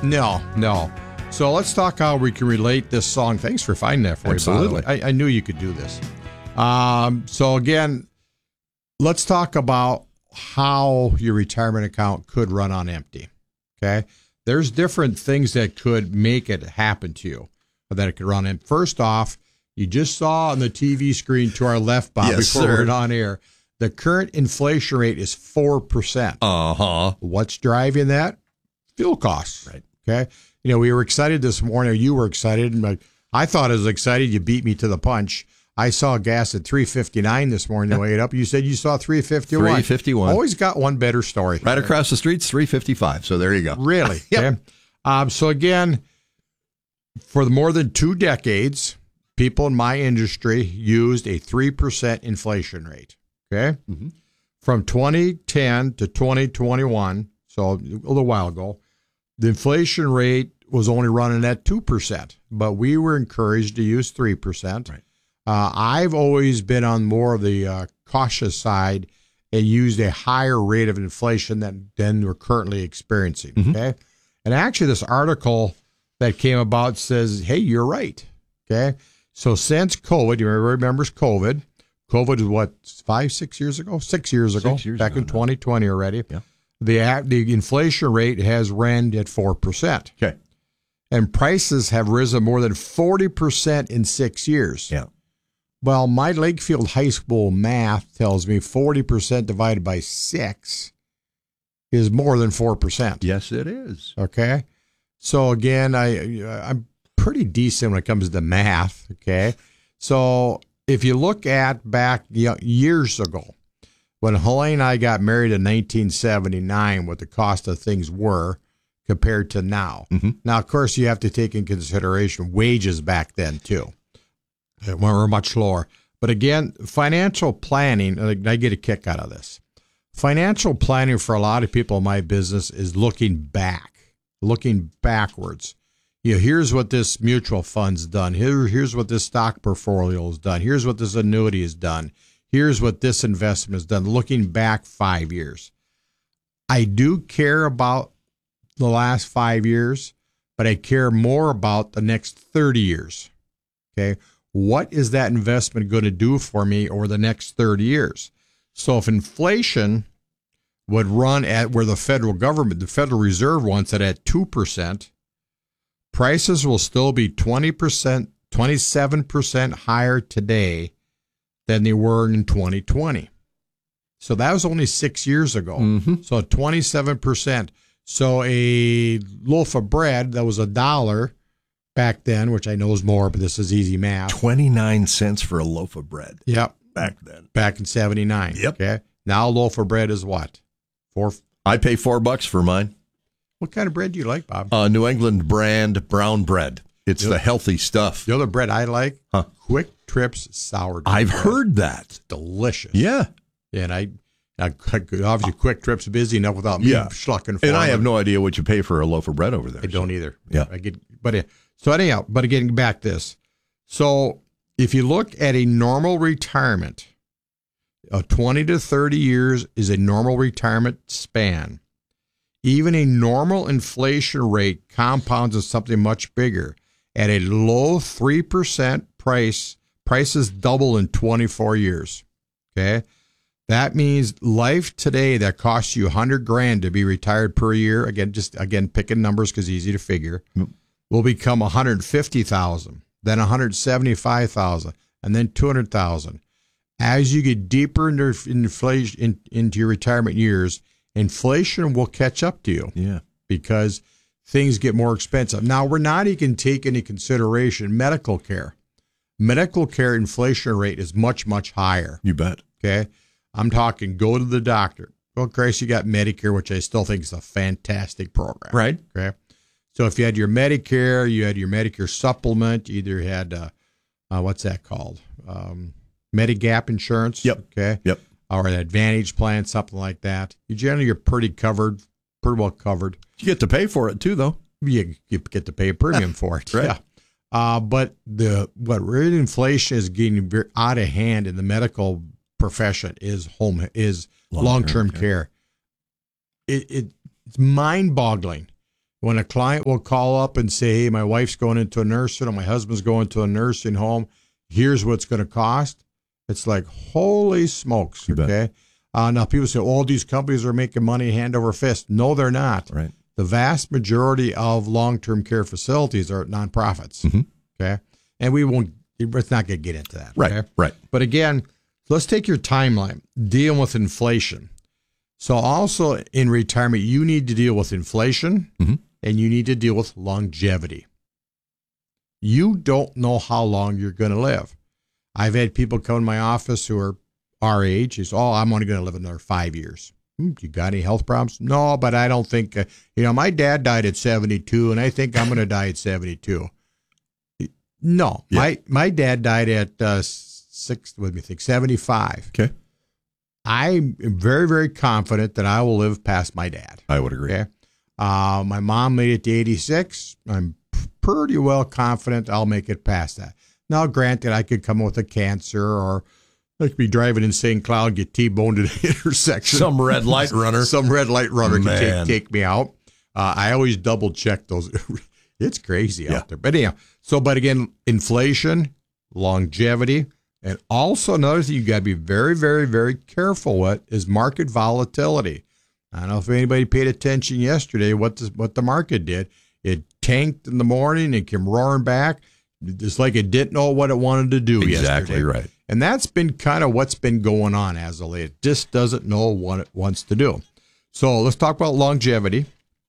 No. So let's talk how we can relate this song. Thanks for finding that for Absolutely. me, by the way. I knew you could do this. So again, let's talk about how your retirement account could run on empty. Okay? There's different things that could make it happen to you, that it could run in. First off, you just saw on the TV screen to our left, Bob, Yes, before sir. we're on air, the current inflation rate is 4%. Uh-huh. What's driving that? Fuel costs. Right. Okay. You know, we were excited this morning, or you were excited. And I thought I was excited. You beat me to the punch. I saw gas at $3.59 this morning to weigh it up. You said you saw $3.51. $3.51. Always got one better story. Right across the street's $3.55. So there you go. Really? Yep. Okay. So again, for more than 2 decades, people in my industry used a 3% inflation rate. Okay. Mm-hmm. From 2010 to 2021, so a little while ago, the inflation rate was only running at 2%, but we were encouraged to use 3%. Right. I've always been on more of the cautious side and used a higher rate of inflation than we're currently experiencing. Mm-hmm. Okay. And actually, this article that came about says, hey, you're right. Okay. So since COVID, you remembers COVID? COVID was what, 5-6 years ago? 6 years ago, 6 years back ago in now. 2020 already. Yeah. The inflation rate has ran at 4%. Okay. And prices have risen more than 40% in 6 years. Yeah. Well, my Lakefield High School math tells me 40% divided by 6 is more than 4%. Yes, it is. Okay. So again, I'm pretty decent when it comes to math. Okay. So if you look at back years ago, when Helene and I got married in 1979, what the cost of things were compared to now. Mm-hmm. Now, of course, you have to take in consideration wages back then too. They were much lower. But again, financial planning, I get a kick out of this. Financial planning for a lot of people in my business is looking backwards. You know, here's what this mutual fund's done. Here's what this stock portfolio has done. Here's what this annuity has done. Here's what this investment has done. Looking back 5 years. I do care about the last 5 years, but I care more about the next 30 years. Okay. What is that investment going to do for me over the next 30 years? So if inflation would run at where the federal government, the Federal Reserve wants it at 2%, prices will still be 20%, 27% higher today than they were in 2020. So that was only 6 years ago. Mm-hmm. So 27%. So a loaf of bread that was $1 back then, which I know is more, but this is easy math. 29 cents for a loaf of bread. Yep. Back then. Back in 79. Yep. Okay. Now a loaf of bread is what? I pay $4 for mine. What kind of bread do you like, Bob? New England brand brown bread. It's the healthy stuff. The other bread I like, Huh. Quick Trips sourdough. I've bread. heard that. Delicious. Yeah. And I obviously Quick Trip's busy enough without me schlucking for And I them. have no idea what you pay for a loaf of bread over there. I don't either. Yeah. But getting back to this. So if you look at a normal retirement, 20 to 30 years is a normal retirement span. Even a normal inflation rate compounds into something much bigger. At a low 3% prices double in 24 years. Okay? That means life today that costs you $100,000 to be retired per year, again picking numbers because easy to figure, will become $150,000, then $175,000, and then $200,000. As you get deeper into inflation into your retirement years, inflation will catch up to you. Yeah. Because things get more expensive. Now, we're not even taking into consideration medical care. Medical care inflation rate is much, much higher. You bet. Okay? I'm talking go to the doctor. Well, Christ, you got Medicare, which I still think is a fantastic program. Right. Okay? So if you had your Medicare, you had your Medicare supplement, you either had, what's that called? Medigap insurance. Yep. Okay? Yep. Or an Advantage plan, something like that. You're pretty well covered. You get to pay for it too, though. You get to pay a premium for it. Right. Yeah. But what really inflation is getting very out of hand in the medical profession is long-term care. It's mind-boggling When a client will call up and say, hey, my wife's going into a nursing home, my husband's going to a nursing home, here's what it's going to cost. It's like, holy smokes, okay? Now, people say, all these companies are making money hand over fist. No, they're not. Right. The vast majority of long-term care facilities are nonprofits, okay? And it's not going to get into that, Right, okay? right. But again, let's take your timeline, dealing with inflation. So also in retirement, you need to deal with inflation and you need to deal with longevity. You don't know how long you're going to live. I've had people come in my office who are our age. Is, I'm only going to live another 5 years. You got any health problems? No, but I don't think, my dad died at 72 and I think I'm going to die at 72. No, my dad died at 75. Okay. I'm very, very confident that I will live past my dad. I would agree. Okay. My mom made it to 86. I'm pretty well confident I'll make it past that. Now, granted, I could come with a cancer, or I could be driving in St. Cloud, get T-boned at an intersection. Some red light runner. Some red light runner Man. can take me out. I always double check those. It's crazy out there. But anyhow, but again, inflation, longevity, and also another thing you got to be very, very, very careful with is market volatility. I don't know if anybody paid attention yesterday what the market did. It tanked in the morning and came roaring back. It's like it didn't know what it wanted to do yesterday. Exactly right. And that's been kind of what's been going on as of late. It just doesn't know what it wants to do. So let's talk about longevity.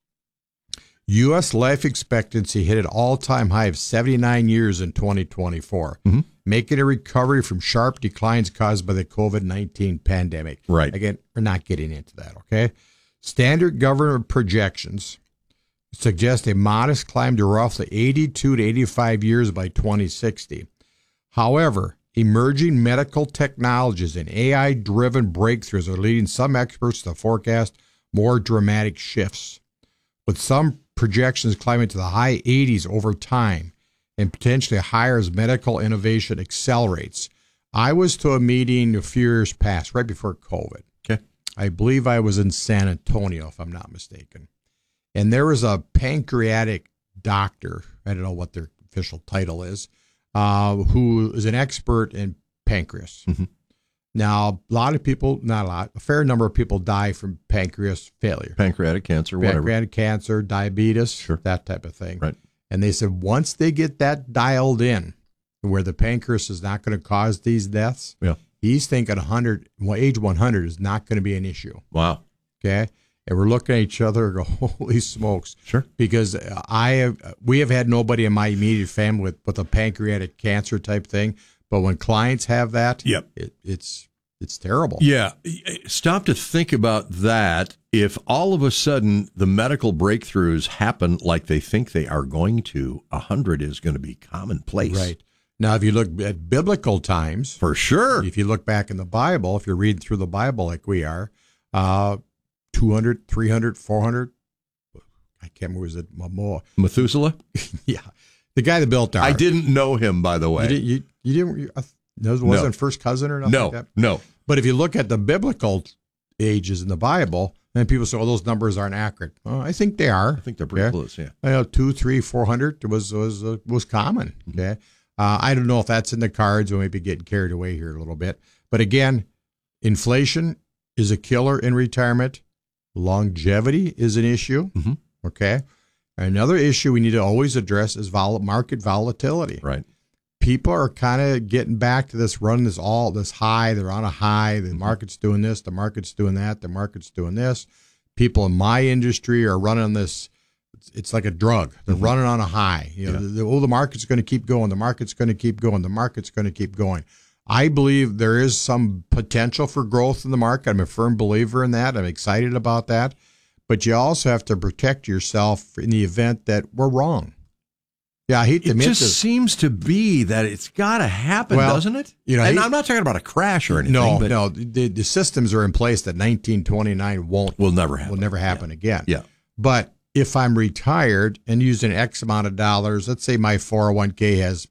U.S. life expectancy hit an all-time high of 79 years in 2024, making a recovery from sharp declines caused by the COVID-19 pandemic. Right. Again, we're not getting into that, okay? Standard government projections suggest a modest climb to roughly 82 to 85 years by 2060. However, emerging medical technologies and AI-driven breakthroughs are leading some experts to forecast more dramatic shifts, with some projections climbing to the high 80s over time and potentially higher as medical innovation accelerates. I was to a meeting a few years past, right before COVID. Okay. I believe I was in San Antonio, if I'm not mistaken. And there was a pancreatic doctor, I don't know what their official title is, who is an expert in pancreas. Now, a fair number of people die from pancreas failure. Pancreatic cancer, whatever. Pancreatic cancer, diabetes, that type of thing. Right. And they said once they get that dialed in, where the pancreas is not going to cause these deaths, he's thinking age 100 is not going to be an issue. Wow. Okay. And we're looking at each other and go, holy smokes. Sure. Because we have had nobody in my immediate family with a pancreatic cancer type thing. But when clients have that, it's terrible. Yeah. Stop to think about that. If all of a sudden the medical breakthroughs happen like they think they are going to, 100 is going to be commonplace. Right. Now, if you look at biblical times. For sure. If you look back in the Bible, if you're reading through the Bible like we are, 200, 300, 400. I can't remember. Was it more? Methuselah? Yeah. The guy that built the ark. I didn't know him, by the way. You didn't? Wasn't first cousin or nothing like that? No. But if you look at the biblical ages in the Bible, then people say, those numbers aren't accurate. Well, I think they are. I think they're pretty close, yeah. 2, 3, 400 was common. Okay. I don't know if that's in the cards. We may be getting carried away here a little bit. But again, inflation is a killer in retirement. Longevity is an issue. Okay. Another issue we need to always address is market volatility. Right. People are kind of getting back to this this high. They're on a high. The market's doing this. The market's doing that. The market's doing this. People in my industry are running this. It's like a drug. They're running on a high. The market's going to keep going. The market's going to keep going. The market's going to keep going. I believe there is some potential for growth in the market. I'm a firm believer in that. I'm excited about that. But you also have to protect yourself in the event that we're wrong. Yeah, I hate to admit this. It just seems to be that it's got to happen, doesn't it? And I'm not talking about a crash or anything. No. The systems are in place that 1929 will never happen again. Yeah. But if I'm retired and using X amount of dollars, let's say my 401k has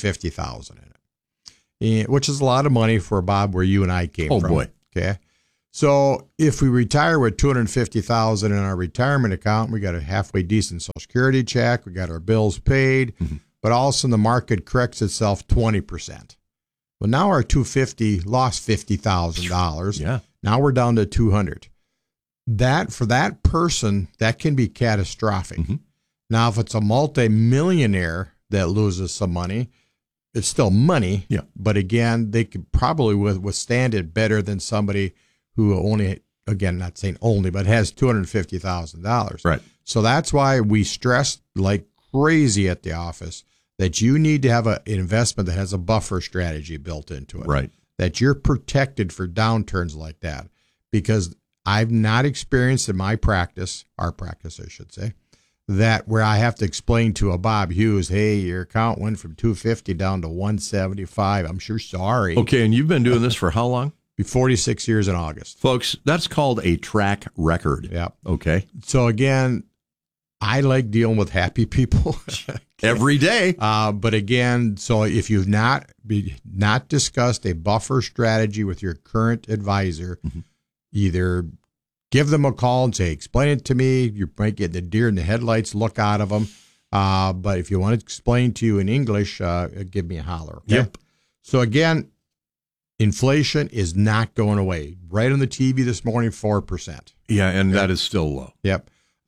$250,000 in it, which is a lot of money for Bob where you and I came from. Oh, boy. Okay. So if we retire with $250,000 in our retirement account, we got a halfway decent Social Security check, we got our bills paid, but all of a sudden the market corrects itself 20%. Well, now our $250 lost $50,000. Yeah. Now we're down to $200. That for that person, that can be catastrophic. Now, if it's a multimillionaire that loses some money, it's still money. Yeah. But again, they could probably withstand it better than somebody who only, again, not saying only, but has $250,000. Right. So that's why we stress like crazy at the office that you need to have an investment that has a buffer strategy built into it. Right. That you're protected for downturns like that. Because I've not experienced in my practice, our practice, I should say, that where I have to explain to a Bob Hughes, hey, your account went from 250 down to 175. I'm sure sorry. Okay, and you've been doing this for how long? 46 years in August. Folks, that's called a track record. Yeah. Okay. So again, I like dealing with happy people every day. But again, so if you've not discussed a buffer strategy with your current advisor, either give them a call and say, explain it to me. You might get the deer in the headlights look out of them. But if you want to explain to you in English, give me a holler. Okay? Yep. So again, inflation is not going away. Right on the TV this morning, 4%. Yeah, and that is still low. Yep.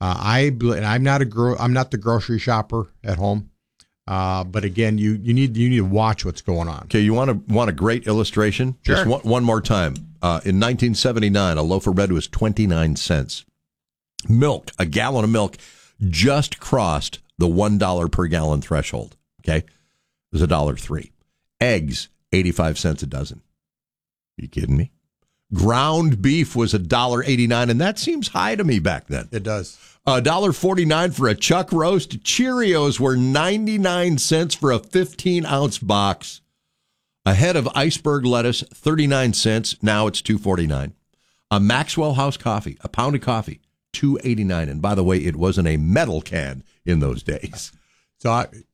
I'm not the grocery shopper at home. But again, you need to watch what's going on. Okay, you want a great illustration? Sure. Just one more time. In 1979, a loaf of bread was 29 cents. Milk, a gallon of milk, just crossed the $1 per gallon threshold. Okay, it was $1.03. Eggs, 85 cents a dozen. Are you kidding me? Ground beef was $1.89, and that seems high to me back then. It does. $1.49 for a chuck roast. Cheerios were 99 cents for a 15-ounce box. A head of iceberg lettuce, 39 cents. Now it's $2.49. A Maxwell House coffee, a pound of coffee, $2.89. And by the way, it wasn't a metal can in those days. So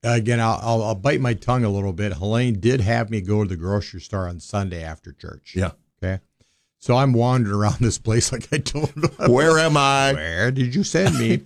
I'll bite my tongue a little bit. Helene did have me go to the grocery store on Sunday after church. Yeah. Okay. So I'm wandering around this place like I told them. Where am I? Where did you send me?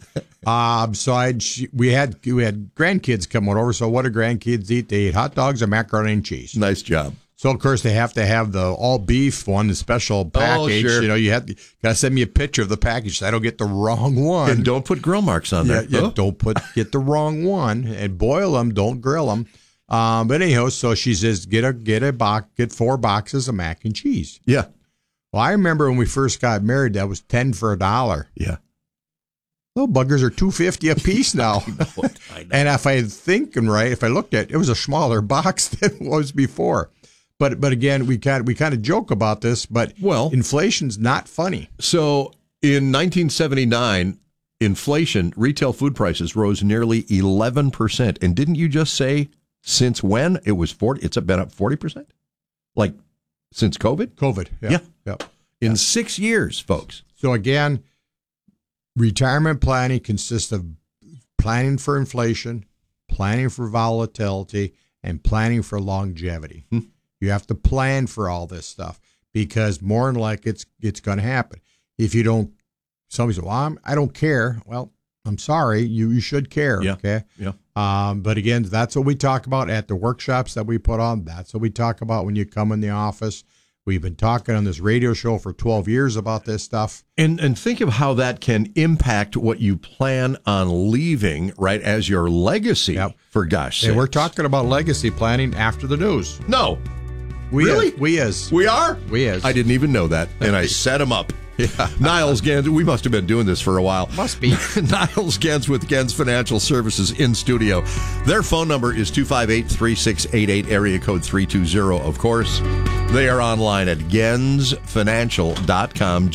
We had grandkids coming over. So what do grandkids eat? They eat hot dogs and macaroni and cheese. Nice job. So of course they have to have the all beef one, the special package. Oh, sure. You know, you gotta send me a picture of the package so I don't get the wrong one. And don't put grill marks on there. Yeah, don't get the wrong one and boil them. Don't grill them. But anyhow, so she says get 4 boxes of mac and cheese. Yeah. Well, I remember when we first got married, that was 10 for $1. Yeah. Little buggers are $2.50 a piece now. I know. And if I looked at it was a smaller box than it was before. But again, we kind of joke about this, but inflation's not funny. So in 1979, inflation, retail food prices rose nearly 11%. And didn't you just say since when it was 40? It's been up 40%? Like since COVID? COVID. Yeah. Yep. In 6 years, folks. So again, retirement planning consists of planning for inflation, planning for volatility, and planning for longevity. You have to plan for all this stuff because more than likely it's going to happen. If you don't, somebody says, well, I don't care. Well, I'm sorry. You should care. Yeah. Okay. Yeah. But again, that's what we talk about at the workshops that we put on. That's what we talk about when you come in the office. We've been talking on this radio show for 12 years about this stuff. And think of how that can impact what you plan on leaving, right, as your legacy, for gosh sakes. And we're talking about legacy planning after the news. No. We We are? We is. I didn't even know that, and I set him up. Yeah. Niles Gens, we must have been doing this for a while. Must be. Niles Gens with Gens Financial Services in studio. Their phone number is 258-3688, area code 320, of course. They are online at gensfinancial.com,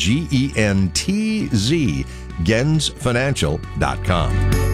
GENTZ, gensfinancial.com.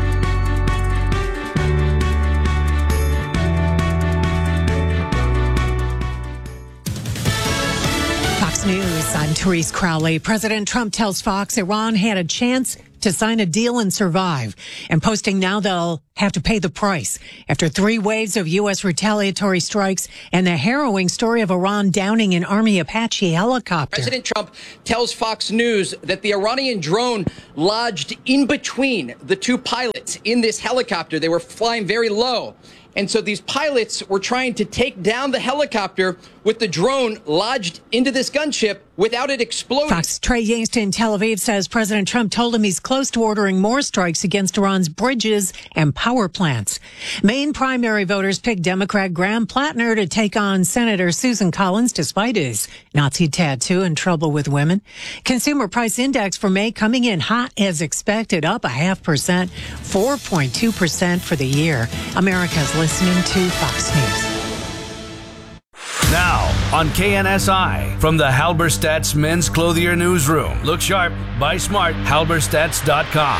News. I'm Therese Crowley. President Trump tells Fox Iran had a chance to sign a deal and survive, and posting now they'll have to pay the price after 3 waves of U.S. retaliatory strikes and the harrowing story of Iran downing an Army Apache helicopter. President Trump tells Fox News that the Iranian drone lodged in between the 2 pilots in this helicopter. They were flying very low. And so these pilots were trying to take down the helicopter with the drone lodged into this gunship without it exploding. Fox Trey Yingst in Tel Aviv says President Trump told him he's close to ordering more strikes against Iran's bridges and power plants. Maine primary voters picked Democrat Graham Plattner to take on Senator Susan Collins despite his Nazi tattoo and trouble with women. Consumer price index for May coming in hot as expected, up 0.5%, 4.2% for the year. America's listening to Fox News. Now on KNSI from the Halberstadt's Men's Clothier Newsroom. Look sharp, buy smart, halberstadts.com.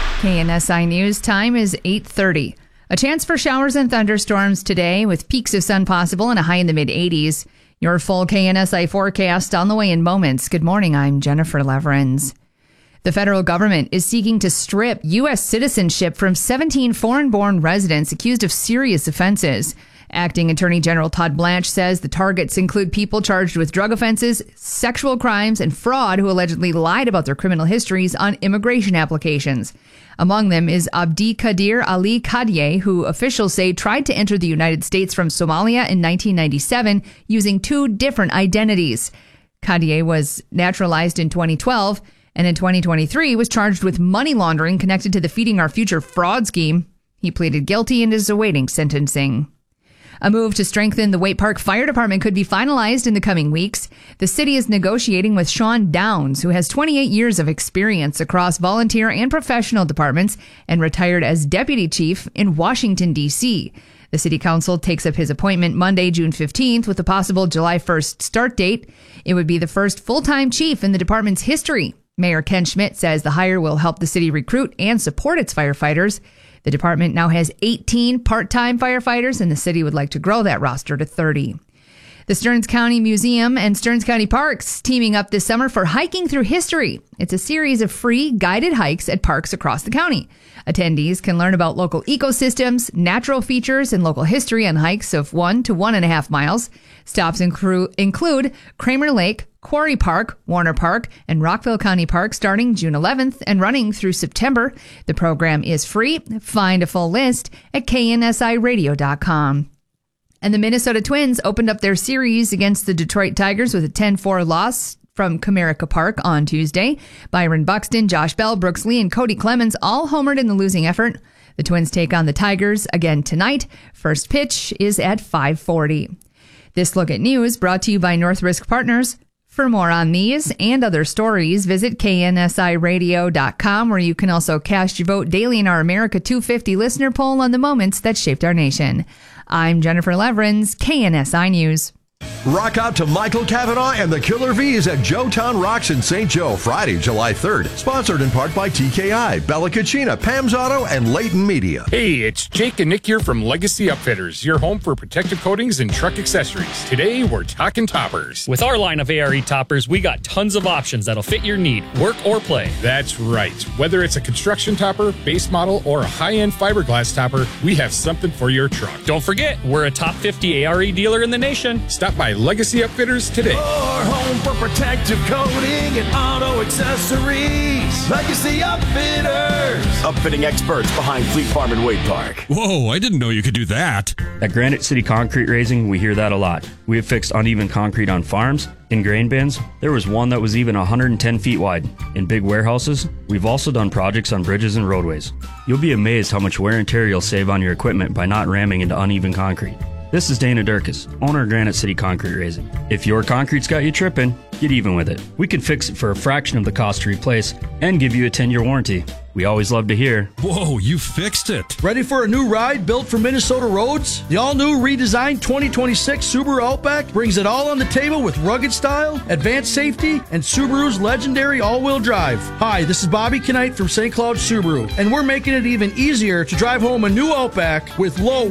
KNSI News time is 8:30. A chance for showers and thunderstorms today with peaks of sun possible and a high in the mid-80s. Your full KNSI forecast on the way in moments. Good morning, I'm Jennifer Leverins. The federal government is seeking to strip U.S. citizenship from 17 foreign-born residents accused of serious offenses. Acting Attorney General Todd Blanche says the targets include people charged with drug offenses, sexual crimes, and fraud who allegedly lied about their criminal histories on immigration applications. Among them is Abdi Kadir Ali Kadye, who officials say tried to enter the United States from Somalia in 1997 using 2 different identities. Kadye was naturalized in 2012 and in 2023 was charged with money laundering connected to the Feeding Our Future fraud scheme. He pleaded guilty and is awaiting sentencing. A move to strengthen the Waite Park Fire Department could be finalized in the coming weeks. The city is negotiating with Sean Downs, who has 28 years of experience across volunteer and professional departments and retired as deputy chief in Washington, D.C. The city council takes up his appointment Monday, June 15th, with a possible July 1st start date. It would be the first full-time chief in the department's history. Mayor Ken Schmidt says the hire will help the city recruit and support its firefighters. The department now has 18 part-time firefighters, and the city would like to grow that roster to 30. The Stearns County Museum and Stearns County Parks teaming up this summer for Hiking Through History. It's a series of free guided hikes at parks across the county. Attendees can learn about local ecosystems, natural features, and local history on hikes of 1 to 1.5 miles. Stops include Kramer Lake, Quarry Park, Warner Park, and Rockville County Park starting June 11th and running through September. The program is free. Find a full list at KNSIRadio.com. And the Minnesota Twins opened up their series against the Detroit Tigers with a 10-4 loss from Comerica Park on Tuesday. Byron Buxton, Josh Bell, Brooks Lee, and Cody Clemens all homered in the losing effort. The Twins take on the Tigers again tonight. First pitch is at 5:40. This Look at News brought to you by North Risk Partners. For more on these and other stories, visit KNSIRadio.com, where you can also cast your vote daily in our America 250 listener poll on the moments that shaped our nation. I'm Jennifer Leverins, KNSI News. Rock out to Michael Cavanaugh and the Killer V's at Joetown Rocks in St. Joe, Friday, July 3rd. Sponsored in part by TKI, Bella Cucina, Pam's Auto, and Leighton Media. Hey, it's Jake and Nick here from Legacy Upfitters, your home for protective coatings and truck accessories. Today, we're talking toppers. With our line of ARE toppers, we got tons of options that'll fit your need, work or play. That's right. Whether it's a construction topper, base model, or a high-end fiberglass topper, we have something for your truck. Don't forget, we're a top 50 ARE dealer in the nation. Stop by Legacy Upfitters today. Your home for protective coating and auto accessories. Legacy Upfitters. Upfitting experts behind Fleet Farm and Waite Park. Whoa, I didn't know you could do that. At Granite City Concrete Raising, we hear that a lot. We have fixed uneven concrete on farms, in grain bins. There was one that was even 110 feet wide. In big warehouses, we've also done projects on bridges and roadways. You'll be amazed how much wear and tear you'll save on your equipment by not ramming into uneven concrete. This is Dana Durkis, owner of Granite City Concrete Raising. If your concrete's got you tripping, get even with it. We can fix it for a fraction of the cost to replace and give you a 10-year warranty. We always love to hear. Whoa, you fixed it. Ready for a new ride built for Minnesota roads? The all-new redesigned 2026 Subaru Outback brings it all on the table with rugged style, advanced safety, and Subaru's legendary all-wheel drive. Hi, this is Bobby Knight from St. Cloud Subaru, and we're making it even easier to drive home a new Outback with low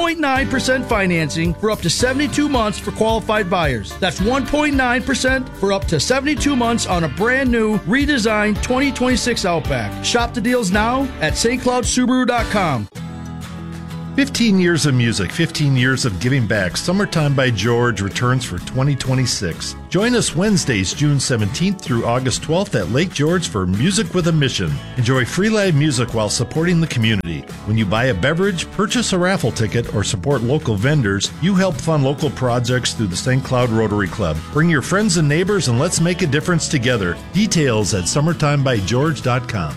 1.9% financing for up to 72 months for qualified buyers. That's 1.9% for up to 72 months on a brand new, redesigned 2026 Outback. Shop the deals now at stcloudsubaru.com. 15 years of music, 15 years of giving back. Summertime by George returns for 2026. Join us Wednesdays, June 17th through August 12th at Lake George for Music with a Mission. Enjoy free live music while supporting the community. When you buy a beverage, purchase a raffle ticket, or support local vendors, you help fund local projects through the St. Cloud Rotary Club. Bring your friends and neighbors and let's make a difference together. Details at summertimebygeorge.com.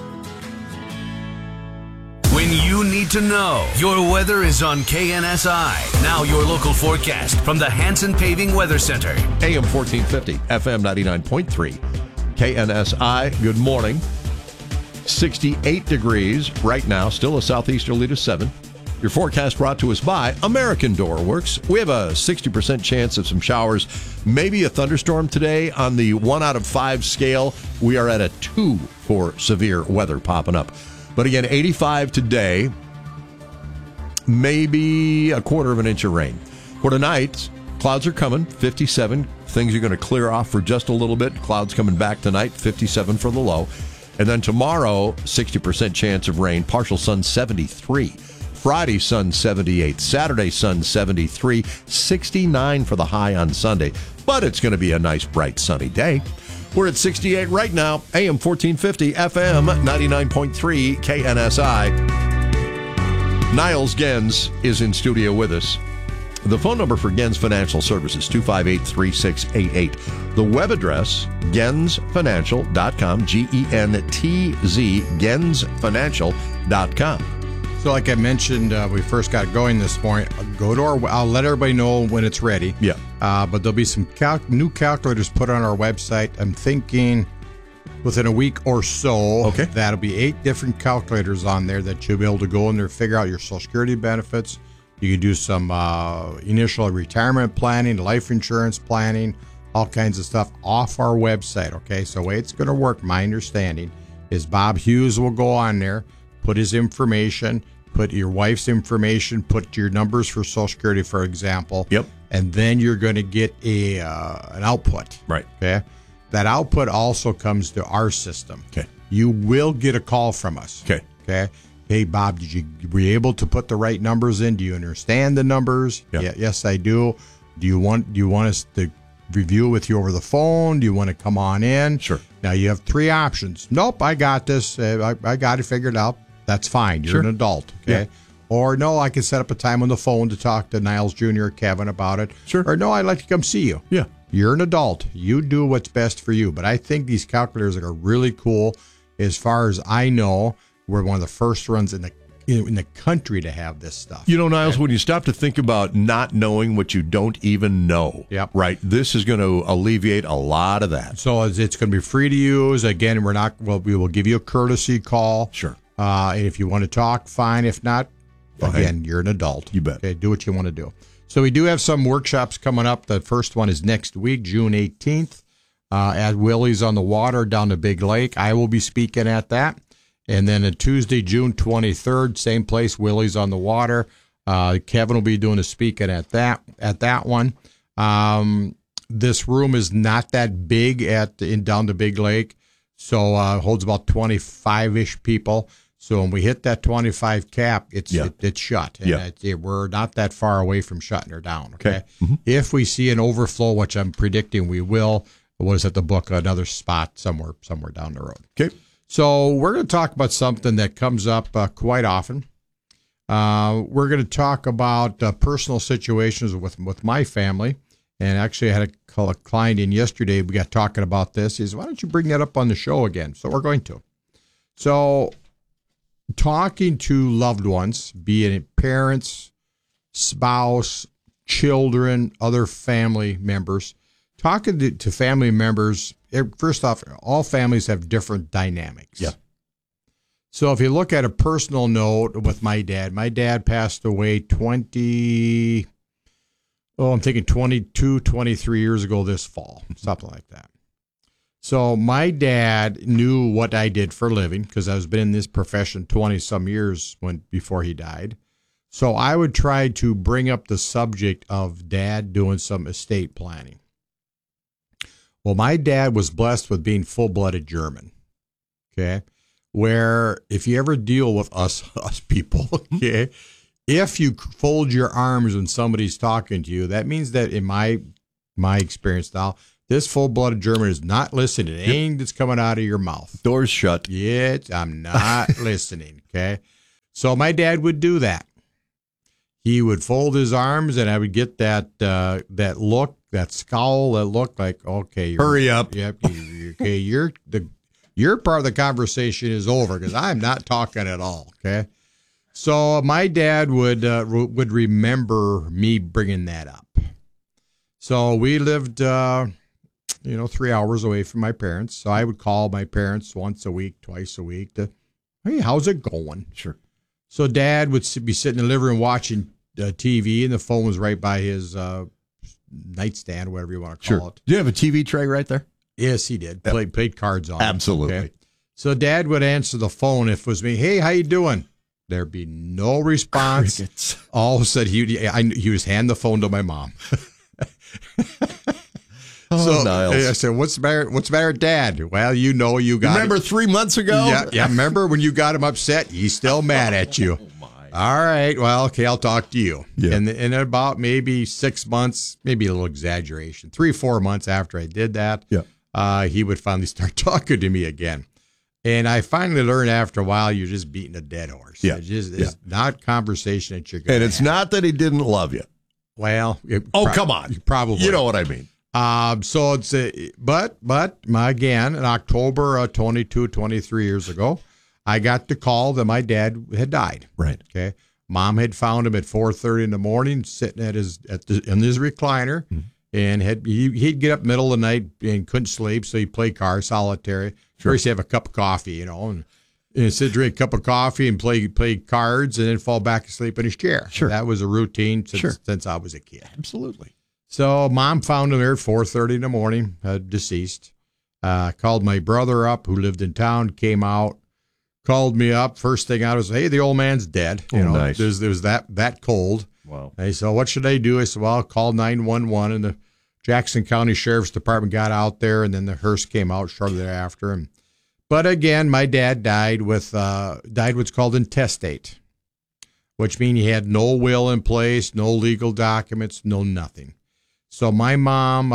When you need to know, your weather is on KNSI. Now your local forecast from the Hanson Paving Weather Center. AM 1450, FM 99.3, KNSI. Good morning. 68 degrees right now, still a southeasterly to 7. Your forecast brought to us by American Door Works. We have a 60% chance of some showers, maybe a thunderstorm today. On the 1 out of 5 scale, we are at a 2 for severe weather popping up. But again, 85 today, maybe a quarter of an inch of rain. For tonight, clouds are coming, 57. Things are going to clear off for just a little bit. Clouds coming back tonight, 57 for the low. And then tomorrow, 60% chance of rain, partial sun, 73. Friday, sun, 78. Saturday, sun, 73. 69 for the high on Sunday. But it's going to be a nice, bright, sunny day. We're at 68 right now, AM 1450, FM 99.3, KNSI. Niles Gens is in studio with us. The phone number for Gens Financial Services, 258-3688. The web address, gensfinancial.com, G-E-N-T-Z, gensfinancial.com. So like I mentioned, we first got going this morning. Go to I'll let everybody know when it's ready. Yeah. But there'll be some new calculators put on our website. I'm thinking within a week or so. Okay. That'll be 8 different calculators on there that you'll be able to go in there, figure out your Social Security benefits. You can do some initial retirement planning, life insurance planning, all kinds of stuff off our website. Okay. So the way it's going to work, my understanding, is Bob Hughes will go on there, put his information, put your wife's information, put your numbers for Social Security, for example. Yep. And then you're going to get an output. Right. Okay. That output also comes to our system. Okay. You will get a call from us. Okay. Okay. Hey, Bob, were you able to put the right numbers in? Do you understand the numbers? Yep. Yeah. Yes, I do. Do you want us to review with you over the phone? Do you want to come on in? Sure. Now you have 3 options. Nope, I got this. I got it figured out. That's fine. You're an adult. Okay. Yeah. Or no, I can set up a time on the phone to talk to Niles Jr. or Kevin about it. Sure. Or no, I'd like to come see you. Yeah. You're an adult. You do what's best for you. But I think these calculators are really cool. As far as I know, we're one of the first ones in the country to have this stuff. You know, Niles, when you stop to think about not knowing what you don't even know, Yep. right, this is going to alleviate a lot of that. So it's going to be free to use. Again, we will give you a courtesy call. Sure. And if you want to talk, fine. If not, again, you're an adult. You bet. Okay, do what you want to do. So we do have some workshops coming up. The first one is next week, June 18th, at Willie's on the Water down to Big Lake. I will be speaking at that. And then on Tuesday, June 23rd, same place, Willie's on the Water. Kevin will be doing a speaking at that one. This room is not that big down to Big Lake, so it holds about 25-ish people. So when we hit that 25 cap, it's shut. And we're not that far away from shutting her down. Okay. Mm-hmm. If we see an overflow, which I'm predicting we will, we'll just have to book another spot somewhere down the road. Okay. So we're going to talk about something that comes up quite often. We're going to talk about personal situations with my family. And actually, I had a client in yesterday. We got talking about this. He says, why don't you bring that up on the show again? So we're going to. So talking to loved ones, be it parents, spouse, children, other family members, talking to family members, first off, all families have different dynamics. Yeah. So if you look at a personal note with my dad passed away 22, 23 years ago this fall, something like that. So my dad knew what I did for a living because I was been in this profession 20-some years before he died. So I would try to bring up the subject of Dad doing some estate planning. Well, my dad was blessed with being full-blooded German, okay, where if you ever deal with us people, okay, if you fold your arms when somebody's talking to you, that means that in my experience now, this full-blooded German is not listening to anything that's coming out of your mouth. Doors shut. Yet I'm not listening, okay? So my dad would do that. He would fold his arms, and I would get that look, that scowl, that look like, okay, hurry up. Yep, okay, your part of the conversation is over because I'm not talking at all, okay? So my dad would remember me bringing that up. So we lived, 3 hours away from my parents. So I would call my parents once a week, twice a week to, hey, how's it going? Sure. So Dad would be sitting in the living room watching TV, and the phone was right by his nightstand, whatever you want to call it. Do you have a TV tray right there? Yes, he did. Yep. Played cards on Absolutely. it. Okay? So Dad would answer the phone if it was me. Hey, how you doing? There'd be no response. Crickets. All of a sudden, he was hand the phone to my mom. So Niles. I said, "What's the matter? What's the matter, Dad?" Well, you got. Remember it. 3 months ago? Yeah. Remember when you got him upset? He's still mad at you. Oh my! All right. Well, okay. I'll talk to you. Yeah. And in about maybe 6 months, maybe a little exaggeration, 3-4 months after I did that, he would finally start talking to me again. And I finally learned after a while, you're just beating a dead horse. Yeah. It's not conversation that you're going to And it's not that he didn't love you. Well, come on. Probably. You know what I mean. So it's but again, in October 23 years ago, I got the call that my dad had died. Right. Okay. Mom had found him at 4:30 in the morning, sitting in his recliner, and he'd get up middle of the night and couldn't sleep, so he'd play car solitaire. Sure. First, he'd have a cup of coffee, and sit, drink a cup of coffee and play cards, and then fall back asleep in his chair. Sure. That was a routine since I was a kid. Absolutely. So Mom found him there at 4:30 in the morning, deceased. Called my brother up, who lived in town, came out, called me up. First thing out was, hey, the old man's dead. Nice. It was that cold. Wow. And he said, what should I do? I said, well, I'll call 911, and the Jackson County Sheriff's Department got out there, and then the hearse came out shortly thereafter. But again, my dad died what's called intestate, which means he had no will in place, no legal documents, no nothing. So my mom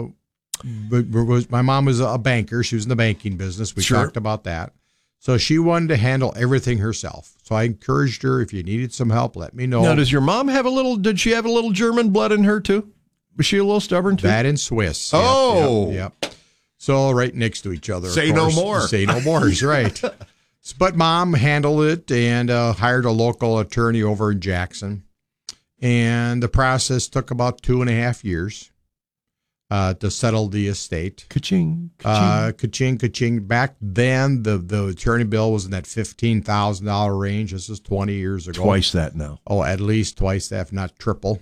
was a banker. She was in the banking business. We talked about that. So she wanted to handle everything herself. So I encouraged her, if you needed some help, let me know. Now, did your mom did she have a little German blood in her too? Was she a little stubborn too? That and Swiss. Oh. Yep. So right next to each other. Say no more. Say no more is right. But Mom handled it and hired a local attorney over in Jackson. And the process took about 2.5 years to settle the estate. Ka-ching, ka-ching. Ka-ching. Back then, the attorney bill was in that $15,000 range. This is 20 years ago. Twice that now. Oh, at least twice that, if not triple.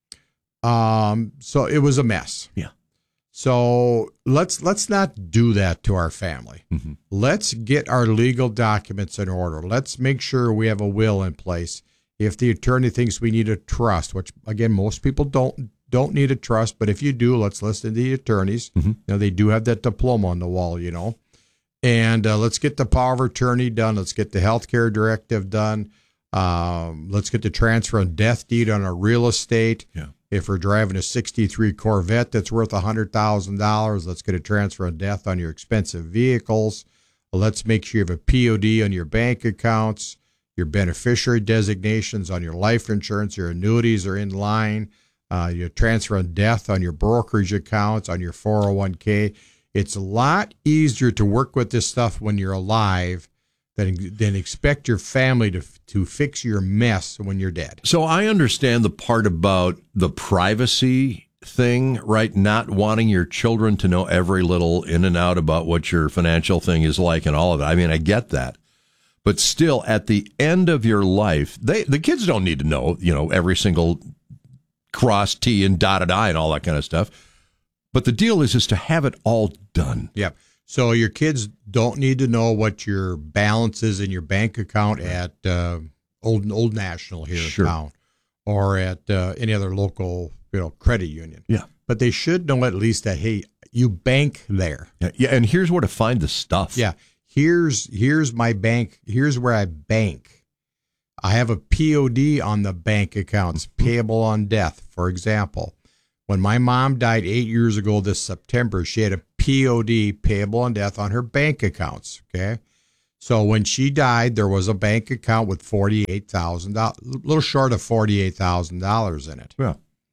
So it was a mess. Yeah. So let's not do that to our family. Mm-hmm. Let's get our legal documents in order. Let's make sure we have a will in place. If the attorney thinks we need a trust, which again most people don't need a trust, but if you do, let's listen to the attorneys. Mm-hmm. They do have that diploma on the wall, And let's get the power of attorney done. Let's get the healthcare directive done. Let's get the transfer and death deed on our real estate. Yeah. If we're driving a 63 Corvette that's worth $100,000, let's get a transfer and death on your expensive vehicles. Let's make sure you have a POD on your bank accounts, your beneficiary designations on your life insurance, your annuities are in line, your transfer and death on your brokerage accounts, on your 401k. It's a lot easier to work with this stuff when you're alive than expect your family to fix your mess when you're dead. So I understand the part about the privacy thing, right? Not wanting your children to know every little in and out about what your financial thing is like and all of it. I mean, I get that. But still, at the end of your life, the kids don't need to know, every single cross T and dotted I and all that kind of stuff. But the deal is to have it all done. Yeah. So your kids don't need to know what your balance is in your bank account at Old National here in town, or at any other local credit union. Yeah. But they should know at least that, hey, you bank there. Yeah. And here's where to find the stuff. Yeah. Here's my bank. Here's where I bank. I have a POD on the bank accounts, payable on death. For example, when my mom died 8 years ago this September, she had a POD, payable on death, on her bank accounts. Okay. So when she died, there was a bank account with $48,000, a little short of $48,000 in it. Yeah.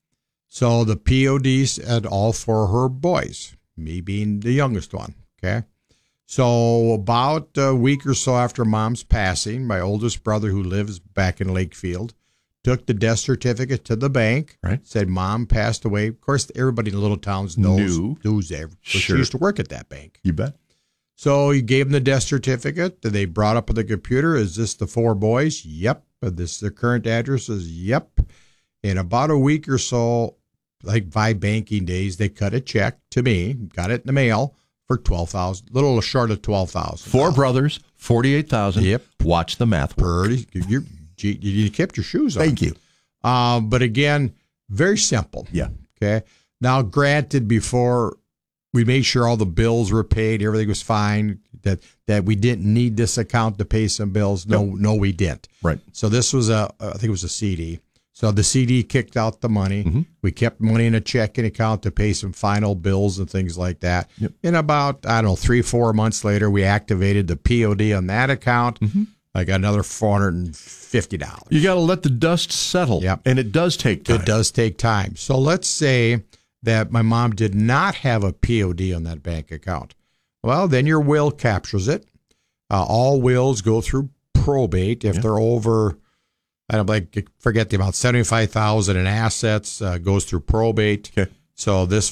So the PODs had all for her boys, me being the youngest one. Okay. So about a week or so after Mom's passing, my oldest brother, who lives back in Lakefield, took the death certificate to the bank, said Mom passed away. Of course, everybody in little towns knows there. She used to work at that bank. You bet. So he gave them the death certificate. They brought up on the computer, is this the 4 boys? Yep. This their current addresses? Yep. In about a week or so, like by banking days, they cut a check to me, got it in the mail for $12,000, a little short of $12,000. 4 brothers, $48,000. Yep. Watch the math work. You kept your shoes on. Thank you. But again, very simple. Yeah. Okay. Now, granted, before we made sure all the bills were paid, everything was fine, that we didn't need this account to pay some bills. No, we didn't. Right. So this was I think it was a CD. So the CD kicked out the money. Mm-hmm. We kept money in a checking account to pay some final bills and things like that. Yep. And about, 3-4 months later, we activated the POD on that account. Mm-hmm. I got another $450. You got to let the dust settle. Yep. And it does take time. It does take time. So let's say that my mom did not have a POD on that bank account. Well, then your will captures it. All wills go through probate if they're over, forget the amount, $75,000 in assets, goes through probate. Okay. So this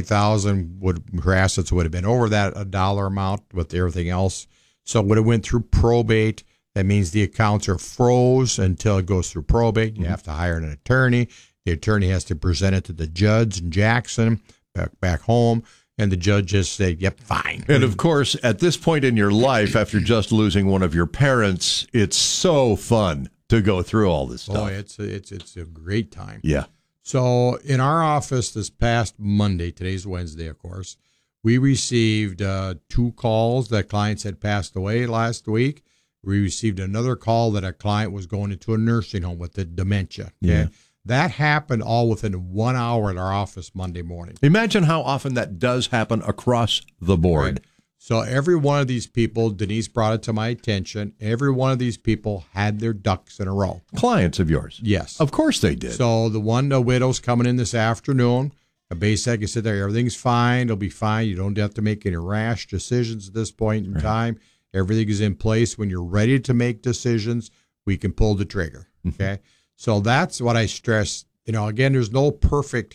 $48,000 her assets would have been over that dollar amount with everything else. So when it went through probate, that means the accounts are froze until it goes through probate. You have to hire an attorney. The attorney has to present it to the judge in Jackson, back home, and the judge just said, yep, fine. And of course, at this point in your life, after just losing one of your parents, it's so fun to go through all this stuff. Oh, it's a great time. Yeah. So in our office this past Monday, today's Wednesday, of course, we received 2 calls that clients had passed away last week. We received another call that a client was going into a nursing home with the dementia. Okay? Yeah. That happened all within 1 hour at our office Monday morning. Imagine how often that does happen across the board. Right. So every one of these people, Denise brought it to my attention, every one of these people had their ducks in a row. Clients of yours? Yes. Of course they did. So the widow's coming in this afternoon. Basically, I said there, everything's fine. It'll be fine. You don't have to make any rash decisions at this point in time. Everything is in place. When you're ready to make decisions, we can pull the trigger. Okay. So that's what I stress. Again, there's no perfect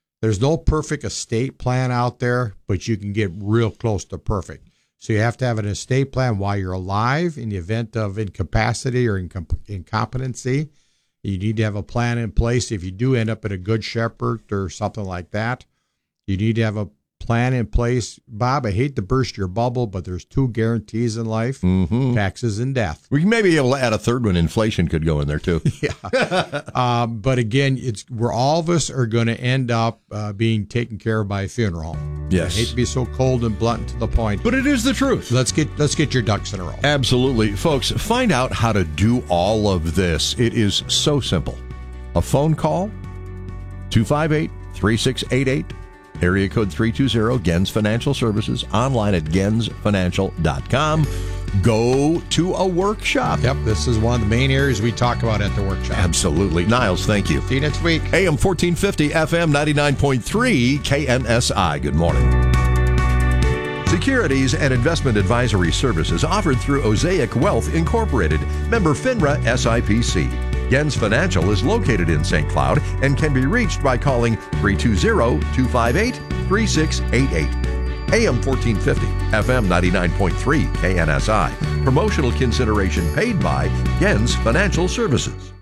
estate plan out there, but you can get real close to perfect. So you have to have an estate plan while you're alive in the event of incapacity or incompetency. You need to have a plan in place. If you do end up at a Good Shepherd or something like that, you need to have a plan in place. Bob, I hate to burst your bubble, but there's 2 guarantees in life, taxes and death. We may be able to add a third one. Inflation could go in there too. Yeah. But again, where all of us are going to end up being taken care of by a funeral home. Yes. I hate to be so cold and blunt to the point, but it is the truth. Let's get your ducks in a row. Absolutely. Folks, find out how to do all of this. It is so simple. A phone call, 258-3688. Area code 320, Gens Financial Services, online at gensfinancial.com. Go to a workshop. Yep, this is one of the main areas we talk about at the workshop. Absolutely. Niles, thank you. See you next week. AM 1450, FM 99.3, KNSI. Good morning. Securities and investment advisory services offered through Osaic Wealth Incorporated, member FINRA SIPC. Gens Financial is located in St. Cloud and can be reached by calling 320-258-3688. AM 1450, FM 99.3, KNSI. Promotional consideration paid by Gens Financial Services.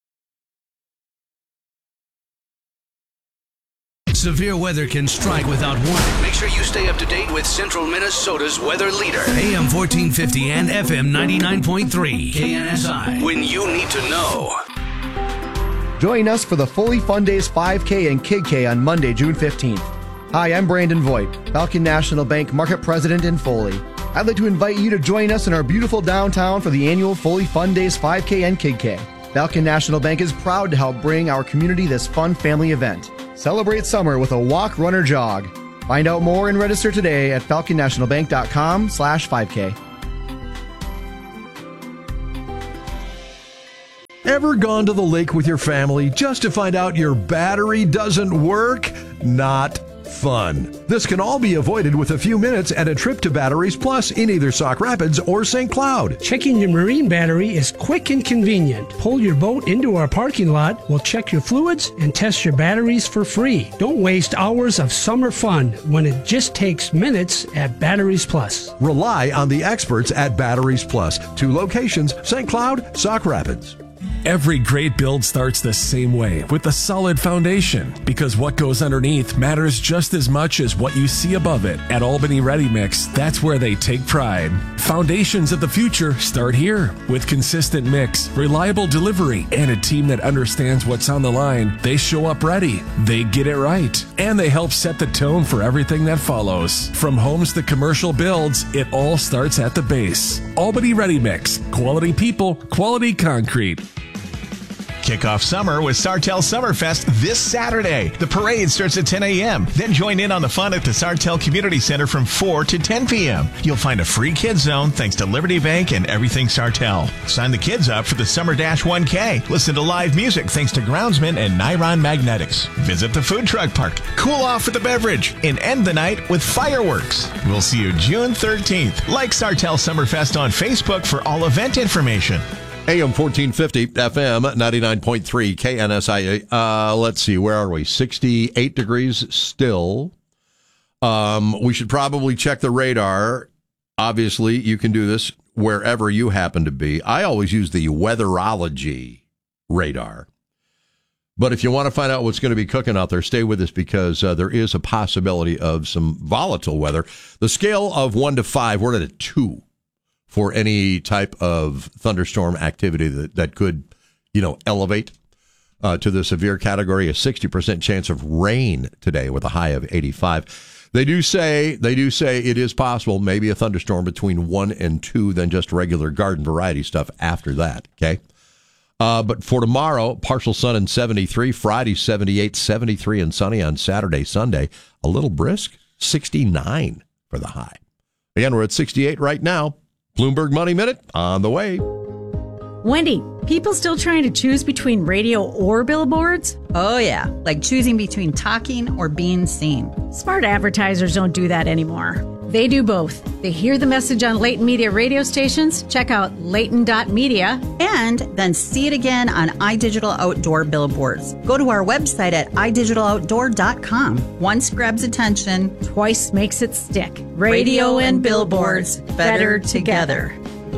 Severe weather can strike without warning. Make sure you stay up to date with Central Minnesota's weather leader. AM 1450 and FM 99.3 KNSI. When you need to know. Join us for the Foley Fun Days 5K and Kid K on Monday, June 15th. Hi, I'm Brandon Voigt, Falcon National Bank Market President in Foley. I'd like to invite you to join us in our beautiful downtown for the annual Foley Fun Days 5K and Kid K. Falcon National Bank is proud to help bring our community this fun family event. Celebrate summer with a walk, run, or jog. Find out more and register today at falconnationalbank.com/5K. Ever gone to the lake with your family just to find out your battery doesn't work? Not fun. This can all be avoided with a few minutes at a trip to Batteries Plus in either Sauk Rapids or St. Cloud. Checking your marine battery is quick and convenient. Pull your boat into our parking lot, we'll check your fluids and test your batteries for free. Don't waste hours of summer fun when it just takes minutes at Batteries Plus. Rely on the experts at Batteries Plus. 2 locations, St. Cloud, Sauk Rapids. Every great build starts the same way, with a solid foundation, because what goes underneath matters just as much as what you see above it. At Albany Ready Mix, that's where they take pride. Foundations of the future start here. With consistent mix, reliable delivery, and a team that understands what's on the line, they show up ready, they get it right, and they help set the tone for everything that follows. From homes to commercial builds, it all starts at the base. Albany Ready Mix, quality people, quality concrete. Kick off summer with Sartell Summerfest this Saturday. The parade starts at 10 a.m. Then join in on the fun at the Sartell Community Center from 4 to 10 p.m. You'll find a free kids zone thanks to Liberty Bank and Everything Sartell. Sign the kids up for the Summer Dash 1K. Listen to live music thanks to Groundsman and Niron Magnetics. Visit the food truck park. Cool off with a beverage and end the night with fireworks. We'll see you June 13th. Like Sartell Summerfest on Facebook for all event information. AM 1450, FM 99.3, KNSI. Let's see, where are we? 68 degrees still. We should probably check the radar. Obviously, you can do this wherever you happen to be. I always use the Weatherology radar. But if you want to find out what's going to be cooking out there, stay with us because there is a possibility of some volatile weather. The scale of 1 to 5, we're at a 2. For any type of thunderstorm activity that could, elevate to the severe category. A 60% chance of rain today with a high of 85. They do say it is possible, maybe a thunderstorm between 1 and 2, then just regular garden variety stuff after that. Okay. But for tomorrow, partial sun and 73, Friday 78, 73 and sunny on Saturday, Sunday, a little brisk, 69 for the high. Again, we're at 68 right now. Bloomberg Money Minute on the way. Wendy, people still trying to choose between radio or billboards? Oh, yeah, like choosing between talking or being seen. Smart advertisers don't do that anymore. They do both. They hear the message on Leighton Media radio stations, check out Leighton.media, and then see it again on iDigital Outdoor billboards. Go to our website at idigitaloutdoor.com. Once grabs attention, twice makes it stick. Radio and billboards, better together.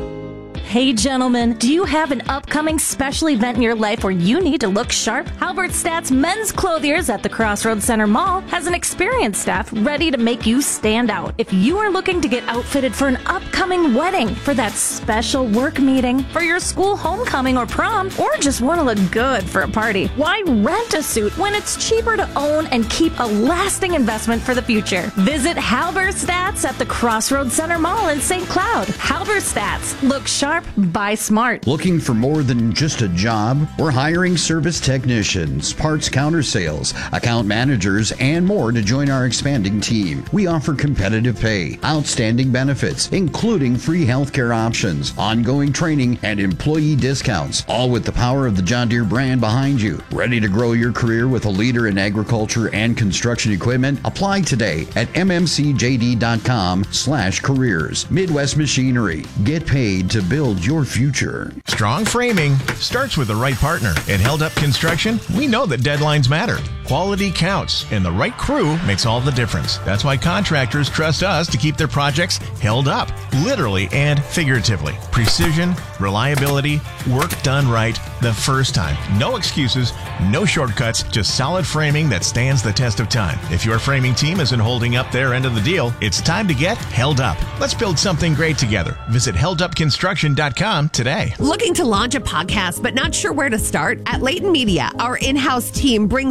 Hey gentlemen, do you have an upcoming special event in your life where you need to look sharp? Halberstadt's Men's Clothiers at the Crossroads Center Mall has an experienced staff ready to make you stand out. If you are looking to get outfitted for an upcoming wedding, for that special work meeting, for your school homecoming or prom, or just want to look good for a party, why rent a suit when it's cheaper to own and keep a lasting investment for the future? Visit Halberstadt's at the Crossroads Center Mall in St. Cloud. Halberstadt's. Look sharp, buy smart. Looking for more than just a job? We're hiring service technicians, parts counter sales, account managers, and more to join our expanding team. We offer competitive pay, outstanding benefits, including free healthcare options, ongoing training, and employee discounts, all with the power of the John Deere brand behind you. Ready to grow your career with a leader in agriculture and construction equipment? Apply today at mmcjd.com/careers. Midwest Machinery. Get paid to build your future. Strong framing starts with the right partner. At Held Up Construction, we know that deadlines matter. Quality counts, and the right crew makes all the difference. That's why contractors trust us to keep their projects held up, literally and figuratively. Precision, reliability, work done right the first time. No excuses, no shortcuts, just solid framing that stands the test of time. If your framing team isn't holding up their end of the deal, it's time to get held up. Let's build something great together. Visit heldupconstruction.com today. Looking to launch a podcast but not sure where to start? At Leighton Media, our in-house team brings decades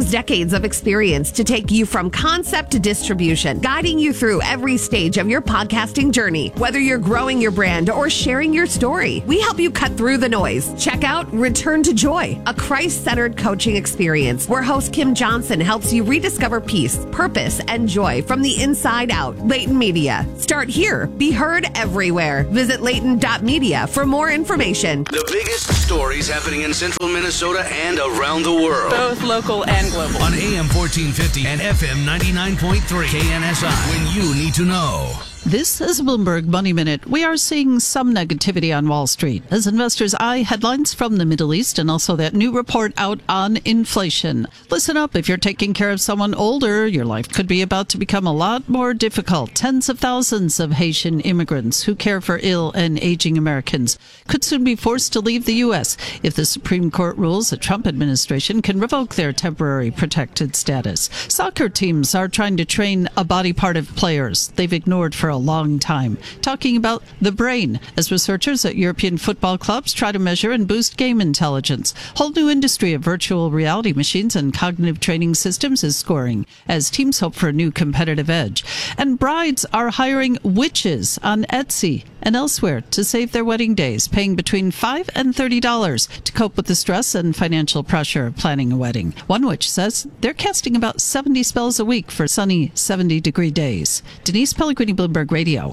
decades of experience to take you from concept to distribution, guiding you through every stage of your podcasting journey. Whether you're growing your brand or sharing your story, we help you cut through the noise. Check out Return to Joy, a Christ-centered coaching experience where host Kim Johnson helps you rediscover peace, purpose, and joy from the inside out. Layton Media. Start here. Be heard everywhere. Visit Layton.media for more information. The biggest stories happening in central Minnesota and around the world. Both local and global. On AM 1450 and FM 99.3 KNSI. When you need to know. This is Bloomberg Money Minute. We are seeing some negativity on Wall Street as investors eye headlines from the Middle East and also that new report out on inflation. Listen up. If you're taking care of someone older, your life could be about to become a lot more difficult. Tens of thousands of Haitian immigrants who care for ill and aging Americans could soon be forced to leave the U.S. if the Supreme Court rules the Trump administration can revoke their temporary protected status. Soccer teams are trying to train a body part of players they've ignored for a long time, talking about the brain as researchers at European football clubs try to measure and boost game intelligence. Whole new industry of virtual reality machines and cognitive training systems is scoring as teams hope for a new competitive edge. And brides are hiring witches on Etsy and elsewhere to save their wedding days, paying between $5 and $30 to cope with the stress and financial pressure of planning a wedding. One witch says they're casting about 70 spells a week for sunny 70-degree days. Denise Pellegrini, Bloomberg Radio.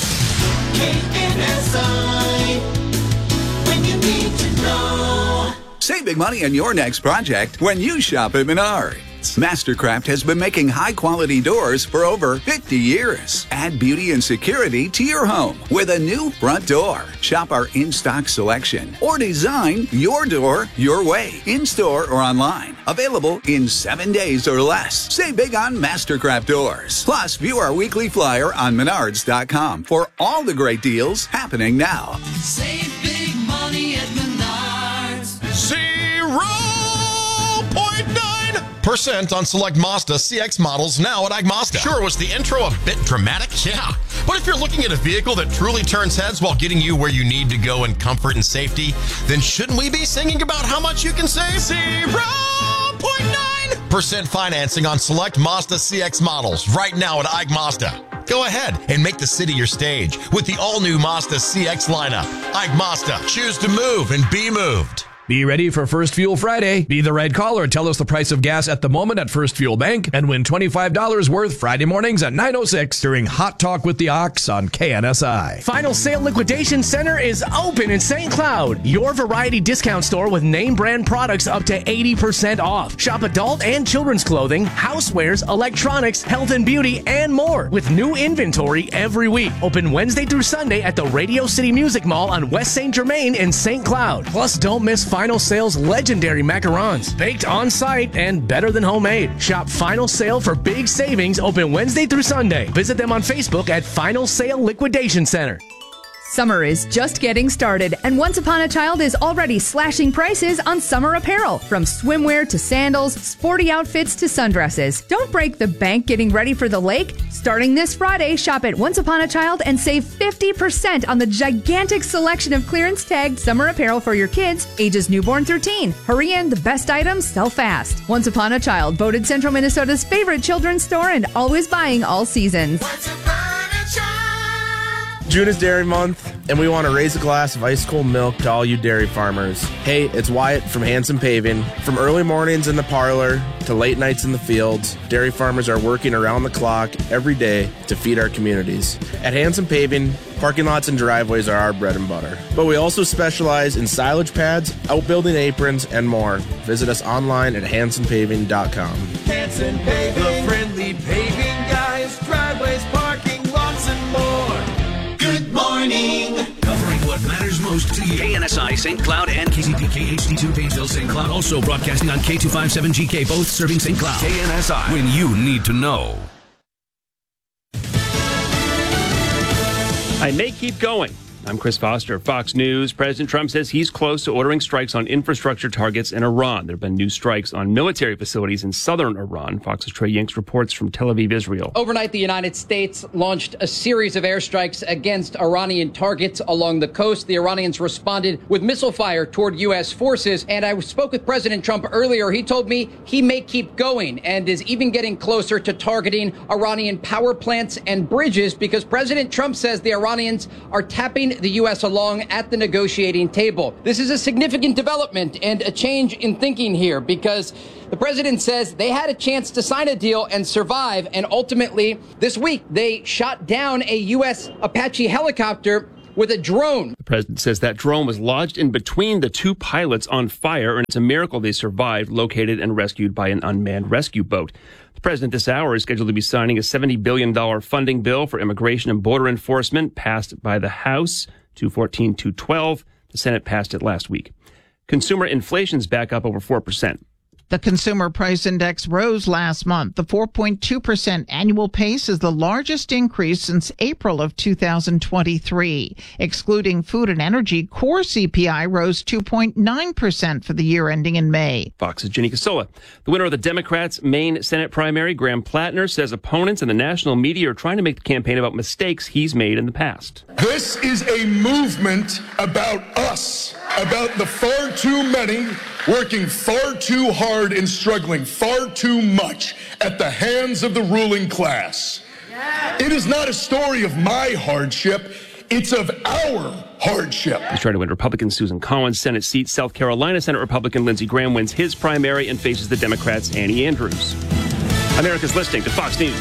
KNSI, when you need to know. Save big money on your next project when you shop at Menards. Mastercraft has been making high-quality doors for over 50 years. Add beauty and security to your home with a new front door. Shop our in-stock selection or design your door your way, in-store or online. Available in 7 days or less. Save big on Mastercraft doors. Plus, view our weekly flyer on Menards.com for all the great deals happening now. Save big money at Menards. 0.9% on select Mazda CX models now at Agmazda. Sure, was the intro a bit dramatic? Yeah. But if you're looking at a vehicle that truly turns heads while getting you where you need to go in comfort and safety, then shouldn't we be singing about how much you can save? 0.9% financing on select Mazda CX models right now at Agmazda. Go ahead and make the city your stage with the all-new Mazda CX lineup. Agmazda. Choose to move and be moved. Be ready for First Fuel Friday. Be the right caller and tell us the price of gas at the moment at First Fuel Bank and win $25 worth Friday mornings at 9:06 during Hot Talk with the Ox on KNSI. Final Sale Liquidation Center is open in St. Cloud. Your variety discount store with name brand products up to 80% off. Shop adult and children's clothing, housewares, electronics, health and beauty, and more with new inventory every week. Open Wednesday through Sunday at the Radio City Music Mall on West St. Germain in St. Cloud. Plus, don't miss Final Sale's legendary macarons, baked on site and better than homemade. Shop Final Sale for big savings, open Wednesday through Sunday. Visit them on Facebook at Final Sale Liquidation Center. Summer is just getting started, and Once Upon a Child is already slashing prices on summer apparel. From swimwear to sandals, sporty outfits to sundresses. Don't break the bank getting ready for the lake. Starting this Friday, shop at Once Upon a Child and save 50% on the gigantic selection of clearance tagged summer apparel for your kids, ages newborn through teen. Hurry in, the best items sell fast. Once Upon a Child, voted Central Minnesota's favorite children's store and always buying all seasons. June is Dairy Month, and we want to raise a glass of ice cold milk to all you dairy farmers. Hey, it's Wyatt from Hanson Paving. From early mornings in the parlor to late nights in the fields, dairy farmers are working around the clock every day to feed our communities. At Hanson Paving, parking lots and driveways are our bread and butter. But we also specialize in silage pads, outbuilding aprons, and more. Visit us online at hansonpaving.com. Hanson Paving, the friendly paving guys, driveways, parking lots, and more. Good morning. Covering what matters most to you. KNSI St. Cloud and KCPK HD2 Painesville St. Cloud. Also broadcasting on K257GK, both serving St. Cloud. KNSI, when you need to know. I may keep going, I'm Chris Foster, Fox News. President Trump says he's close to ordering strikes on infrastructure targets in Iran. There have been new strikes on military facilities in southern Iran. Fox's Trey Yanks reports from Tel Aviv, Israel. Overnight, the United States launched a series of airstrikes against Iranian targets along the coast. The Iranians responded with missile fire toward U.S. forces. And I spoke with President Trump earlier. He told me he may keep going and is even getting closer to targeting Iranian power plants and bridges because President Trump says the Iranians are tapping the U.S. along at the negotiating table. This is a significant development and a change in thinking here because the president says they had a chance to sign a deal and survive, and ultimately this week they shot down a U.S. Apache helicopter with a drone. The president says that drone was lodged in between the two pilots on fire, and it's a miracle they survived, located and rescued by an unmanned rescue boat. The president this hour is scheduled to be signing a $70 billion funding bill for immigration and border enforcement passed by the House, 214-212. The Senate passed it last week. Consumer inflation's back up over 4%. The Consumer Price Index rose last month. The 4.2% annual pace is the largest increase since April of 2023. Excluding food and energy, core CPI rose 2.9% for the year ending in May. Fox's Ginny Casola. The winner of the Democrats' Maine Senate primary, Graham Plattner, says opponents in the national media are trying to make the campaign about mistakes he's made in the past. This is a movement about us, about the far too many working far too hard and struggling far too much at the hands of the ruling class. It is not a story of my hardship. It's of our hardship. He's trying to win Republican Susan Collins' Senate seat. South Carolina Senate Republican Lindsey Graham wins his primary and faces the Democrats' Annie Andrews. America's listening to Fox News.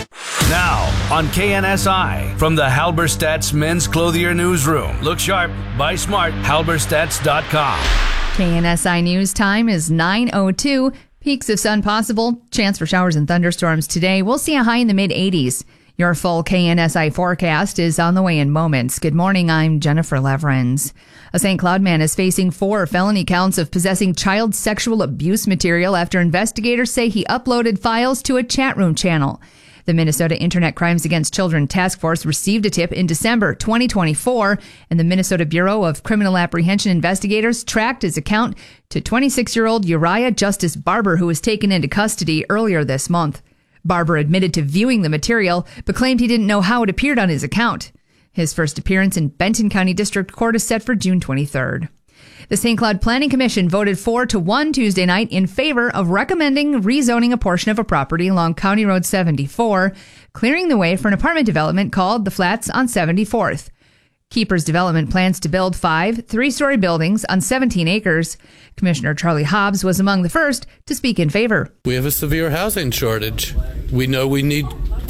Now on KNSI from the Halberstadt's Men's Clothier Newsroom. Look sharp, buy smart, halberstadts.com. KNSI News time is 9:02. Peaks of sun possible. Chance for showers and thunderstorms today. We'll see a high in the mid-80s. Your full KNSI forecast is on the way in moments. Good morning. I'm Jennifer Leverins. A St. Cloud man is facing 4 felony counts of possessing child sexual abuse material after investigators say he uploaded files to a chat room channel. The Minnesota Internet Crimes Against Children Task Force received a tip in December 2024, and the Minnesota Bureau of Criminal Apprehension investigators tracked his account to 26-year-old Uriah Justice Barber, who was taken into custody earlier this month. Barber admitted to viewing the material, but claimed he didn't know how it appeared on his account. His first appearance in Benton County District Court is set for June 23rd. The St. Cloud Planning Commission voted 4-1 Tuesday night in favor of recommending rezoning a portion of a property along County Road 74, clearing the way for an apartment development called The Flats on 74th. Keepers Development plans to build 5 3-story buildings on 17 acres. Commissioner Charlie Hobbs was among the first to speak in favor. We have a severe housing shortage. We know we need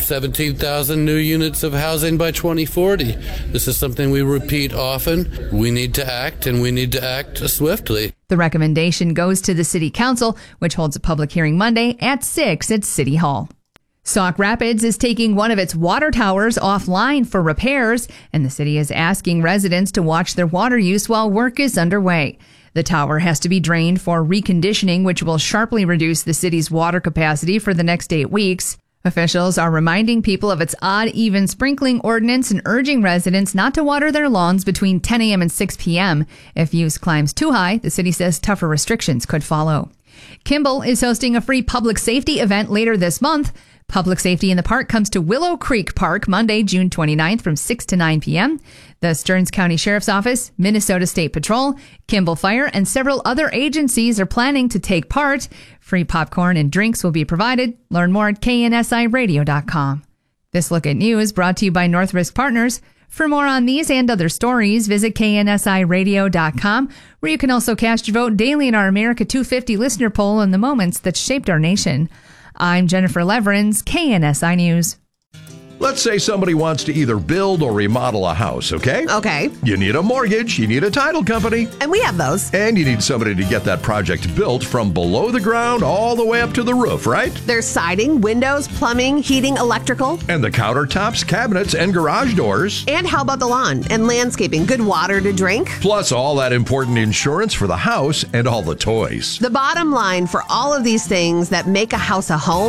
17,000 new units of housing by 2040. This is something we repeat often. We need to act, and we need to act swiftly. The recommendation goes to the City Council, which holds a public hearing Monday at 6 at City Hall. Sauk Rapids is taking one of its water towers offline for repairs, and the city is asking residents to watch their water use while work is underway. The tower has to be drained for reconditioning, which will sharply reduce the city's water capacity for the next 8 weeks. Officials are reminding people of its odd even sprinkling ordinance and urging residents not to water their lawns between 10 a.m. and 6 p.m. If use climbs too high, the city says tougher restrictions could follow. Kimball is hosting a free public safety event later this month. Public Safety in the Park comes to Willow Creek Park Monday, June 29th from 6 to 9 p.m. The Stearns County Sheriff's Office, Minnesota State Patrol, Kimball Fire, and several other agencies are planning to take part. Free popcorn and drinks will be provided. Learn more at KNSIRadio.com. This Look at News brought to you by North Risk Partners. For more on these and other stories, visit KNSIRadio.com, where you can also cast your vote daily in our America 250 listener poll in the moments that shaped our nation. I'm Jennifer Leverins, KNSI News. Let's say somebody wants to either build or remodel a house, okay? Okay. You need a mortgage, you need a title company. And we have those. And you need somebody to get that project built from below the ground all the way up to the roof, right? There's siding, windows, plumbing, heating, electrical. And the countertops, cabinets, and garage doors. And how about the lawn and landscaping? Good water to drink. Plus all that important insurance for the house and all the toys. The bottom line for all of these things that make a house a home, our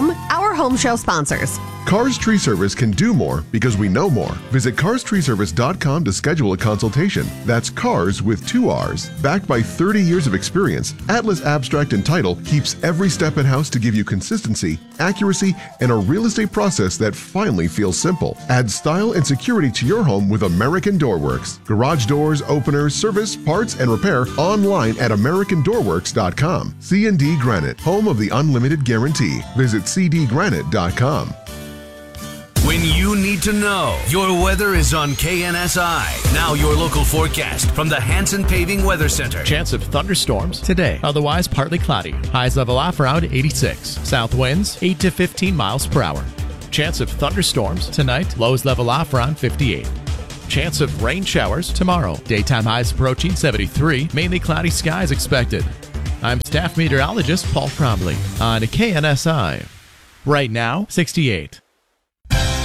our home show sponsors. Cars Tree Service can do more because we know more. Visit carstreeservice.com to schedule a consultation. That's cars with 2 R's. Backed by 30 years of experience, Atlas Abstract and Title keeps every step in-house to give you consistency, accuracy, and a real estate process that finally feels simple. Add style and security to your home with American Doorworks. Garage doors, openers, service, parts, and repair online at AmericanDoorworks.com. C&D Granite, home of the unlimited guarantee. Visit cdgranite.com. When you need to know, your weather is on KNSI. Now your local forecast from the Hanson Paving Weather Center. Chance of thunderstorms today. Otherwise partly cloudy. Highs level off around 86. South winds 8 to 15 miles per hour. Chance of thunderstorms tonight. Lows level off around 58. Chance of rain showers tomorrow. Daytime highs approaching 73. Mainly cloudy skies expected. I'm staff meteorologist Paul Cromley on KNSI. Right now, 68.